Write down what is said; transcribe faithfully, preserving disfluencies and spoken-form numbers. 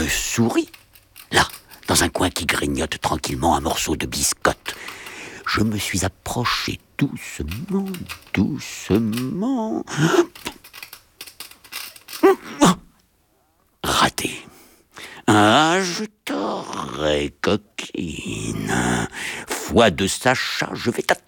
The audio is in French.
souris, là, dans un coin qui grignote tranquillement un morceau de biscotte. Je me suis approché doucement, doucement. Raté. Ah, je t'aurais, coquine. Foi de Sacha, je vais t'attendre.